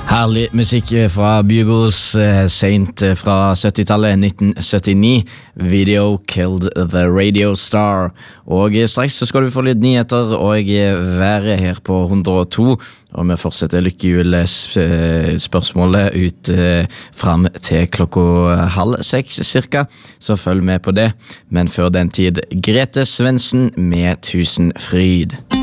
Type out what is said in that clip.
Herlig musikk fra Bugles, sent fra 70-tallet, 1979. Video Killed the Radio Star. Og straks så skal du få litt nyheter og været her på 102. Og vi fortsetter lykkehjul-spørsmålet ut frem til klokka 5:30 cirka. Så følg med på det. Men før den tid, Grete Svendsen med Tusenfryd.